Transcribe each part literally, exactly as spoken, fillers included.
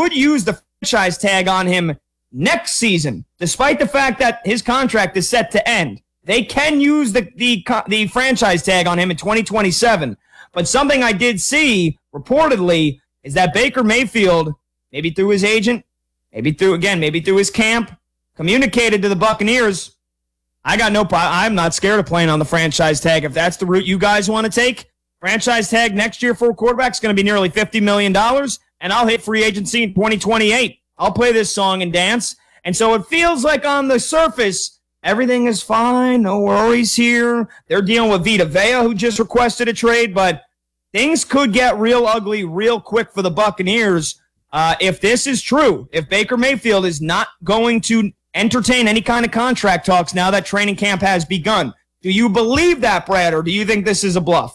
could use the franchise tag on him next season, despite the fact that his contract is set to end. They can use the, the, the franchise tag on him in twenty twenty-seven. But something I did see, reportedly, is that Baker Mayfield, maybe through his agent, maybe through, again, maybe through his camp, communicated to the Buccaneers, I got no problem. I'm not scared of playing on the franchise tag. If that's the route you guys want to take, franchise tag next year for a quarterback is going to be nearly fifty million dollars, and I'll hit free agency in twenty twenty-eight. I'll play this song and dance. And so it feels like on the surface, everything is fine. No worries here. They're dealing with Vita Vea, who just requested a trade, but things could get real ugly real quick for the Buccaneers uh, if this is true. If Baker Mayfield is not going to entertain any kind of contract talks now that training camp has begun. Do you believe that, Brad, or do you think this is a bluff?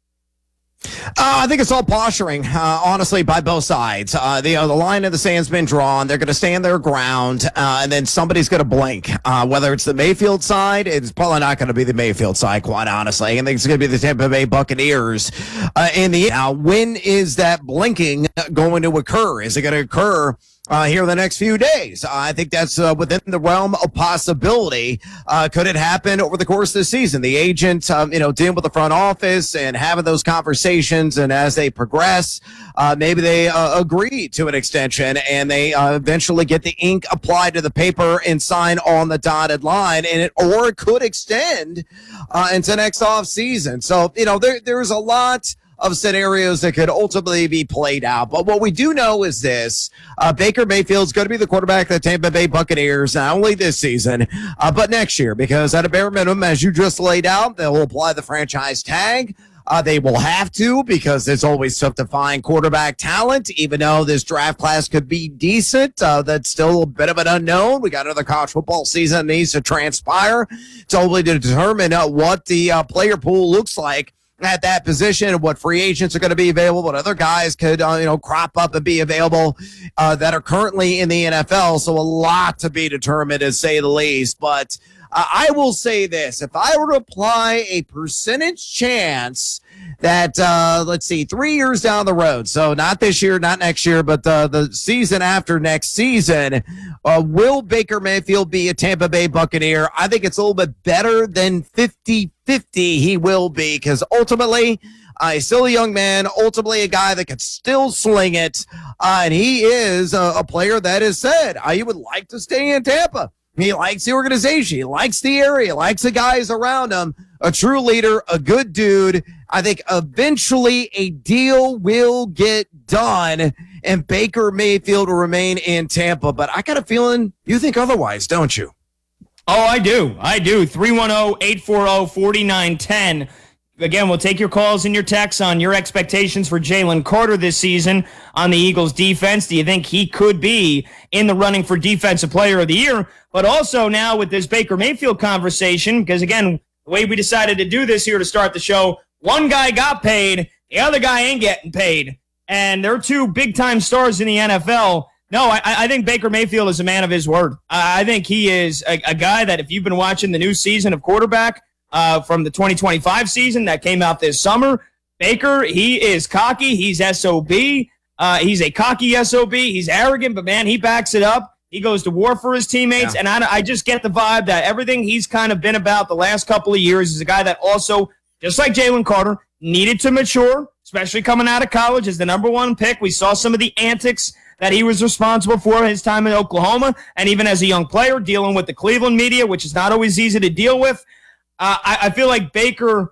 Uh, I think it's all posturing, uh, honestly, by both sides. Uh, the, uh, the line in the sand's been drawn. They're going to stand their ground, uh, and then somebody's going to blink. Uh, whether it's the Mayfield side, it's probably not going to be the Mayfield side, quite honestly. I think it's going to be the Tampa Bay Buccaneers. Uh, in the now, when is that blinking going to occur? Is it going to occur Uh, here in the next few days? Uh, I think that's uh, within the realm of possibility. Uh, could it happen over the course of the season? The agent, um, you know, dealing with the front office and having those conversations, and as they progress, uh, maybe they uh, agree to an extension and they uh, eventually get the ink applied to the paper and sign on the dotted line, and it or it could extend uh, into next off season. So, you know, there there's a lot of scenarios that could ultimately be played out. But what we do know is this, uh, Baker Mayfield's going to be the quarterback of the Tampa Bay Buccaneers, not only this season, uh, but next year, because at a bare minimum, as you just laid out, they'll apply the franchise tag. Uh, they will have to, because it's always tough to find quarterback talent, even though this draft class could be decent. Uh, that's still a bit of an unknown. We got another college football season that needs to transpire, totally to determine uh, what the uh, player pool looks like at that position, and what free agents are going to be available, what other guys could, uh, you know, crop up and be available uh, that are currently in the N F L. So a lot to be determined, to say the least. But uh, I will say this: if I were to apply a percentage chance that, uh, let's see, three years down the road, so not this year, not next year, but uh, the season after next season, uh, will Baker Mayfield be a Tampa Bay Buccaneer? I think it's a little bit better than fifty fifty he will be, because ultimately, uh, he's still a young man, ultimately a guy that could still sling it, uh, and he is a, a player that has said, I would like to stay in Tampa. He likes the organization. He likes the area, likes the guys around him, a true leader, a good dude. I think eventually a deal will get done and Baker Mayfield will remain in Tampa. But I got a feeling you think otherwise, don't you? Oh, I do. I do. three one zero, eight four zero, four nine one zero. Again, we'll take your calls and your texts on your expectations for Jalen Carter this season on the Eagles defense. Do you think he could be in the running for Defensive Player of the Year? But also now with this Baker Mayfield conversation, because again, the way we decided to do this here to start the show, one guy got paid, the other guy ain't getting paid. And they're two big-time stars in the N F L. No, I, I think Baker Mayfield is a man of his word. I think he is a, a guy that if you've been watching the new season of quarterback, Uh, from the twenty twenty-five season that came out this summer, Baker, he is cocky. He's S O B. Uh, he's a cocky S O B. He's arrogant, but, man, he backs it up. He goes to war for his teammates, yeah. and I, I just get the vibe that everything he's kind of been about the last couple of years is a guy that also, just like Jalen Carter, needed to mature, especially coming out of college as the number one pick. We saw some of the antics that he was responsible for his time in Oklahoma, and even as a young player dealing with the Cleveland media, which is not always easy to deal with. Uh, I, I feel like Baker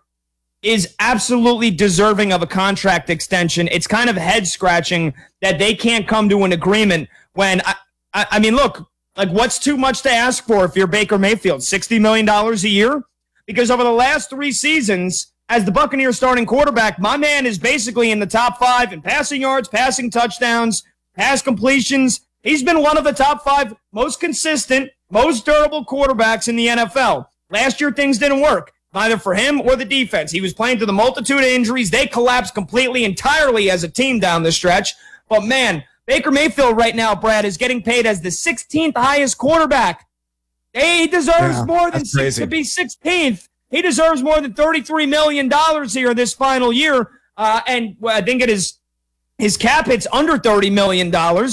is absolutely deserving of a contract extension. It's kind of head-scratching that they can't come to an agreement when, I, I, I mean, look, like what's too much to ask for if you're Baker Mayfield? sixty million dollars a year? Because over the last three seasons, as the Buccaneers starting quarterback, my man is basically in the top five in passing yards, passing touchdowns, pass completions. He's been one of the top five most consistent, most durable quarterbacks in the N F L. Last year, things didn't work, neither for him or the defense. He was playing through the multitude of injuries. They collapsed completely, entirely as a team down the stretch. But, man, Baker Mayfield right now, Brad, is getting paid as the sixteenth highest quarterback. He deserves yeah, more than six to be sixteenth. He deserves more than thirty-three million dollars here this final year. Uh, and I think it is his cap hits under thirty million dollars.